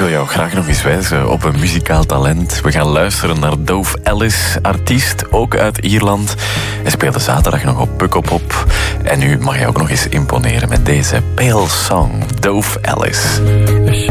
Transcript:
wil jou graag nog eens wijzen op een muzikaal talent. We gaan luisteren naar Dove Ellis, artiest, ook uit Ierland. Hij speelde zaterdag nog op Pukkelpop. En nu mag hij ook nog eens imponeren met deze Pale Song, Dove Ellis.